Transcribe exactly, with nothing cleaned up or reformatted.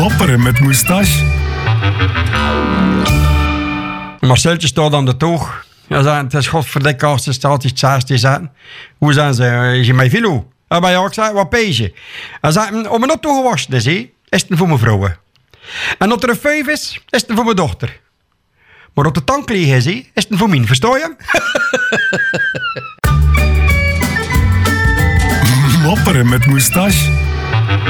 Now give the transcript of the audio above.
Mopperen met moustache. Marceltje staat aan de toog. Ja, zei, het is godverdikke als de staat iets zestig zetten. Hoe zijn ze? Is je mij vilo? En bij jou, ik zei, wat pees je? Hij zei, om een auto gewassen is, he, is het voor mijn vrouwen. En als er een vijf is, is het voor mijn dochter. Maar op de tank liggen is, he, is het voor mij, versta je? Mopperen met moustache.